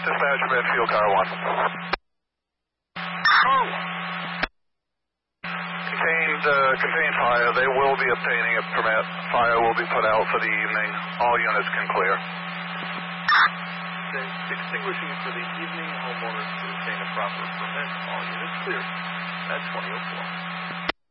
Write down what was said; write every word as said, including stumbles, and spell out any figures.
dispatch from Field Car one. Contained, uh, contained fire. They will be obtaining a permit. Fire will be put out for the evening. All units can clear. Extinguishing for the evening. Homeowners to obtain a proper permit. All units clear. At twenty oh four.